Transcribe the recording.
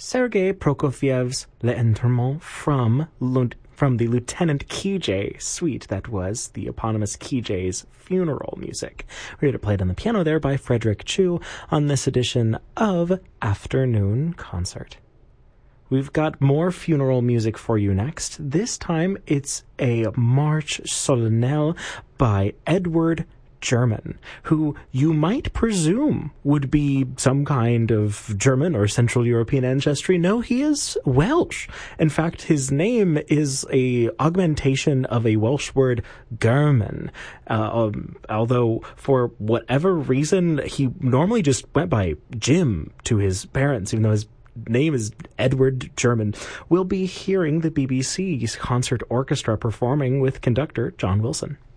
Sergei Prokofiev's L'Enterrement from the Lieutenant Kijé suite that was the eponymous Kijé's funeral music. We heard it played on the piano there by Frederick Chu on this edition of Afternoon Concert. We've got more funeral music for you next. This time it's a Marche Solennelle by Edward German, who you might presume would be some kind of German or Central European ancestry. No, he is Welsh. In fact, his name is a augmentation of a Welsh word, German. Although, for whatever reason, he normally just went by Jim to his parents, even though his name is Edward German. We'll be hearing the BBC's concert orchestra performing with conductor John Wilson.